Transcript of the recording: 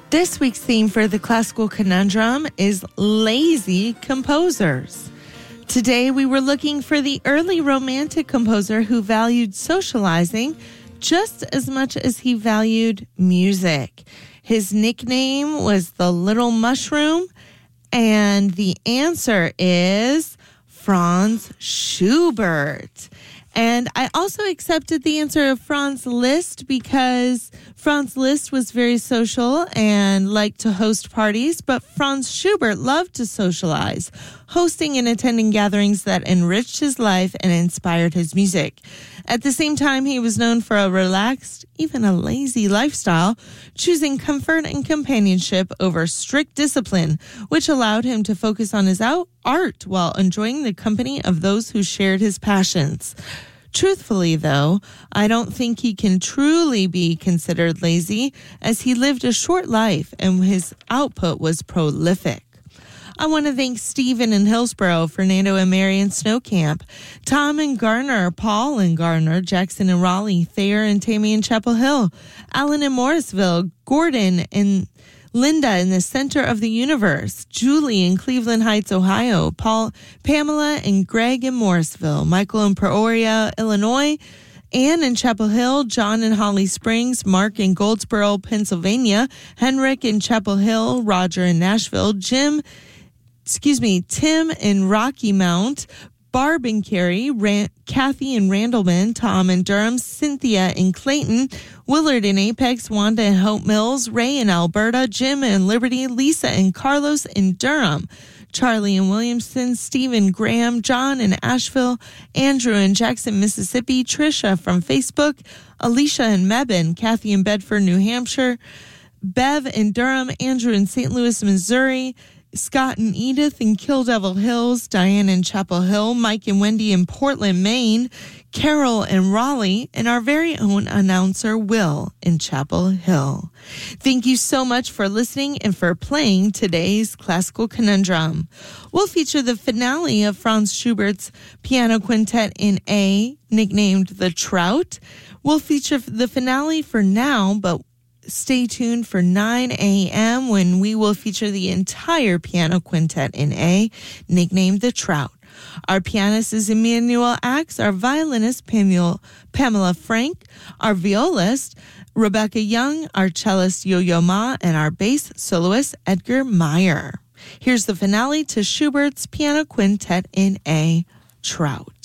This week's theme for the Classical Conundrum is lazy composers. Today we were looking for the early Romantic composer who valued socializing just as much as he valued music. His nickname was the Little Mushroom, and the answer is Franz Schubert. And I also accepted the answer of Franz Liszt because Franz Liszt was very social and liked to host parties, but Franz Schubert loved to socialize, hosting and attending gatherings that enriched his life and inspired his music. At the same time, he was known for a relaxed, even a lazy lifestyle, choosing comfort and companionship over strict discipline, which allowed him to focus on his art while enjoying the company of those who shared his passions. Truthfully, though, I don't think he can truly be considered lazy, as he lived a short life and his output was prolific. I want to thank Stephen in Hillsborough, Fernando and Mary in Snow Camp, Tom and Garner, Paul and Garner, Jackson and Raleigh, Thayer and Tammy in Chapel Hill, Alan in Morrisville, Gordon and Linda in the center of the universe, Julie in Cleveland Heights, Ohio, Pamela and Greg in Morrisville, Michael in Peoria, Illinois, Ann in Chapel Hill, John in Holly Springs, Mark in Goldsboro, Pennsylvania, Henrik in Chapel Hill, Roger in Nashville, Tim in Rocky Mount, Barb in Cary, Kathy in Randleman, Tom in Durham, Cynthia in Clayton, Willard in Apex, Wanda in Hope Mills, Ray in Alberta, Jim in Liberty, Lisa and Carlos in Durham, Charlie in Williamson, Stephen Graham, John in Asheville, Andrew in Jackson, Mississippi, Trisha from Facebook, Alicia in Mebane, Kathy in Bedford, New Hampshire, Bev in Durham, Andrew in St. Louis, Missouri, Scott and Edith in Kill Devil Hills, Diane in Chapel Hill, Mike and Wendy in Portland, Maine, Carol in Raleigh, and our very own announcer, Will, in Chapel Hill. Thank you so much for listening and for playing today's Classical Conundrum. We'll feature the finale of Franz Schubert's Piano Quintet in A, nicknamed The Trout. We'll feature the finale for now, but stay tuned for 9 a.m. when we will feature the entire Piano Quintet in A, nicknamed The Trout. Our pianist is Emmanuel Axe, our violinist Pamela Frank, our violist Rebecca Young, our cellist Yo-Yo Ma, and our bass soloist Edgar Meyer. Here's the finale to Schubert's Piano Quintet in A, Trout.